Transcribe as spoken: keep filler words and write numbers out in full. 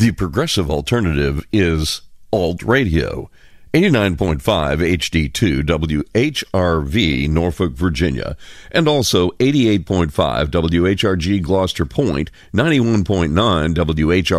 The progressive alternative is Alt Radio. eighty-nine point five H D two W H R V, Norfolk, Virginia, and also eighty-eight point five W H R G, Gloucester Point, ninety-one point nine W H R